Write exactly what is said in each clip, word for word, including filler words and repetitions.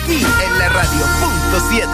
aquí en la radio punto siete.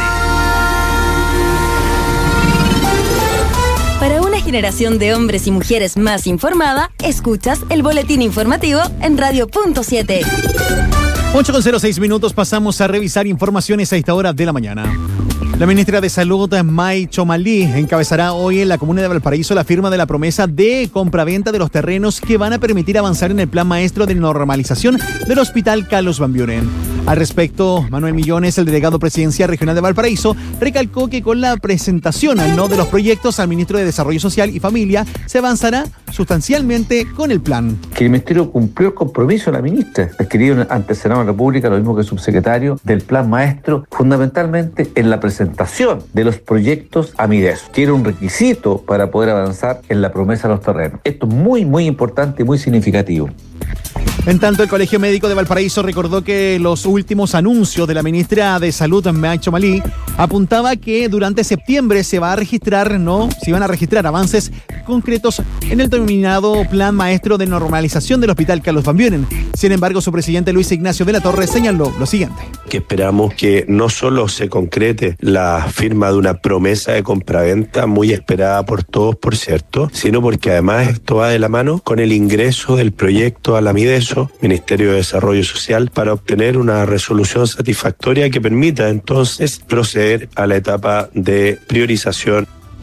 Para una generación de hombres y mujeres más informada, escuchas el boletín informativo en radio punto siete. ocho con cero seis minutos, pasamos a revisar informaciones a esta hora de la mañana. La ministra de Salud, May Chomalí, encabezará hoy en la comuna de Valparaíso la firma de la promesa de compraventa de los terrenos que van a permitir avanzar en el plan maestro de normalización del Hospital Carlos Van Buren. Al respecto, Manuel Millones, el delegado presidencial regional de Valparaíso, recalcó que con la presentación ¿no? de los proyectos al ministro de Desarrollo Social y Familia se avanzará sustancialmente con el plan. Que el Ministerio cumplió el compromiso de la ministra, adquirido ante el Senado de la República, lo mismo que el subsecretario, del plan maestro, fundamentalmente en la presentación de los proyectos a MIDESO, que era un requisito para poder avanzar en la promesa de los terrenos. Esto es muy, muy importante y muy significativo. En tanto, el Colegio Médico de Valparaíso recordó que los últimos anuncios de la ministra de Salud, May Chomalí, apuntaba que durante septiembre se va a registrar, no, se iban a registrar avances concretos en el denominado Plan Maestro de Normalización del Hospital Carlos Van Buren. Sin embargo, su presidente Luis Ignacio de la Torre señaló lo siguiente. Que esperamos que no solo se concrete la firma de una promesa de compraventa muy esperada por todos, por cierto, sino porque además esto va de la mano con el ingreso del proyecto a la MIDESO, Ministerio de Desarrollo Social, para obtener una resolución satisfactoria que permita entonces proceder a la etapa de priorización.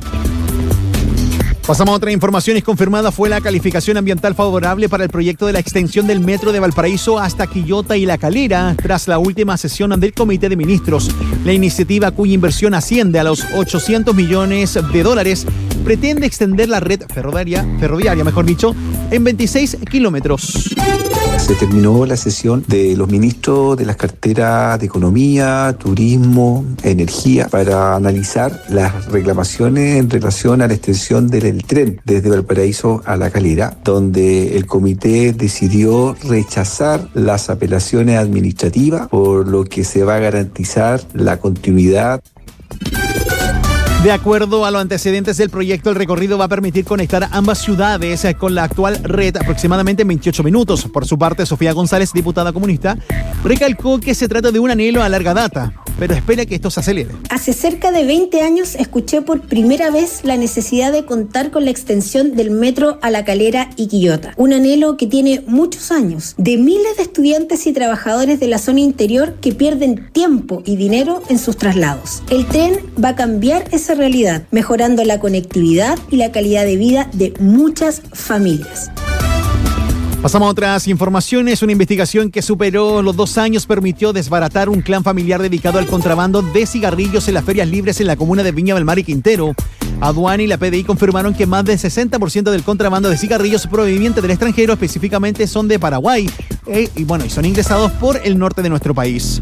Pasamos a otra información. Es confirmada fue la calificación ambiental favorable para el proyecto de la extensión del metro de Valparaíso hasta Quillota y La Calera tras la última sesión del Comité de Ministros. La iniciativa, cuya inversión asciende a los ochocientos millones de dólares, pretende extender la red ferroviaria, ferroviaria, mejor dicho, en veintiséis kilómetros. Se terminó la sesión de los ministros de las carteras de Economía, Turismo, Energía, para analizar las reclamaciones en relación a la extensión del tren desde Valparaíso a La Calera, donde el comité decidió rechazar las apelaciones administrativas, por lo que se va a garantizar la continuidad. De acuerdo a los antecedentes del proyecto, el recorrido va a permitir conectar ambas ciudades con la actual red aproximadamente en veintiocho minutos. Por su parte, Sofía González, diputada comunista, recalcó que se trata de un anhelo a larga data, pero espera que esto se acelere. Hace cerca de veinte años escuché por primera vez la necesidad de contar con la extensión del metro a La Calera y Quillota. Un anhelo que tiene muchos años, de miles de estudiantes y trabajadores de la zona interior que pierden tiempo y dinero en sus traslados. El tren va a cambiar esa realidad, mejorando la conectividad y la calidad de vida de muchas familias. Pasamos a otras informaciones. Una investigación que superó los dos años permitió desbaratar un clan familiar dedicado al contrabando de cigarrillos en las ferias libres en la comuna de Viña del Mar y Quintero. Aduana y la P D I confirmaron que más del sesenta por ciento del contrabando de cigarrillos proveniente del extranjero, específicamente son de Paraguay, eh, y bueno, y son ingresados por el norte de nuestro país.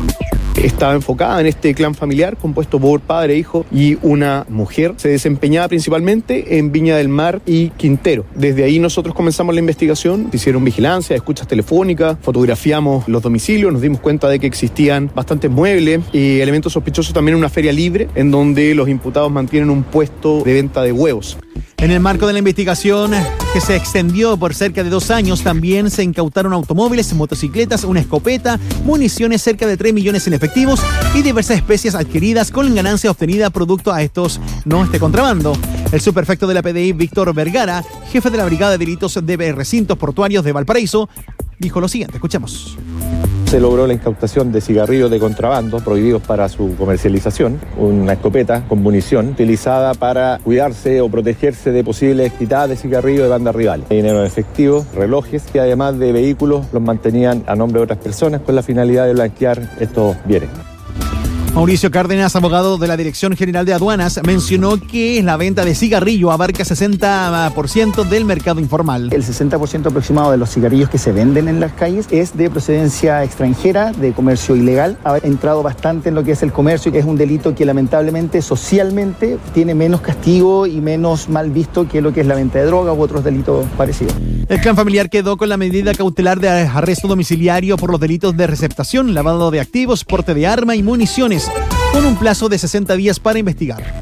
Estaba enfocada en este clan familiar compuesto por padre, hijo y una mujer. Se desempeñaba principalmente en Viña del Mar y Quintero. Desde ahí nosotros comenzamos la investigación, hicieron vigilancia, escuchas telefónicas, fotografiamos los domicilios, nos dimos cuenta de que existían bastantes muebles y elementos sospechosos también en una feria libre en donde los imputados mantienen un puesto de venta de huevos. En el marco de la investigación, que se extendió por cerca de dos años, también se incautaron automóviles, motocicletas, una escopeta, municiones, cerca de tres millones en efectivos y diversas especies adquiridas con ganancia obtenida producto a estos, no este contrabando. El subprefecto de la P D I, Víctor Vergara, jefe de la Brigada de Delitos de Recintos Portuarios de Valparaíso, dijo lo siguiente, escuchemos. Se logró la incautación de cigarrillos de contrabando prohibidos para su comercialización, una escopeta con munición utilizada para cuidarse o protegerse de posibles quitadas de cigarrillos de bandas rivales. Dinero en efectivo, relojes y además de vehículos los mantenían a nombre de otras personas con la finalidad de blanquear estos bienes. Mauricio Cárdenas, abogado de la Dirección General de Aduanas, mencionó que la venta de cigarrillo abarca sesenta por ciento del mercado informal. El sesenta por ciento aproximado de los cigarrillos que se venden en las calles es de procedencia extranjera, de comercio ilegal. Ha entrado bastante en lo que es el comercio, que es un delito que lamentablemente socialmente tiene menos castigo y menos mal visto que lo que es la venta de droga u otros delitos parecidos. El clan familiar quedó con la medida cautelar de arresto domiciliario por los delitos de receptación, lavado de activos, porte de arma y municiones, con un plazo de sesenta días para investigar.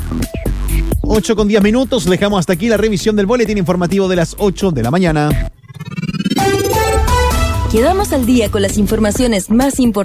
ocho con diez minutos, dejamos hasta aquí la revisión del boletín informativo de las ocho de la mañana. Quedamos al día con las informaciones más importantes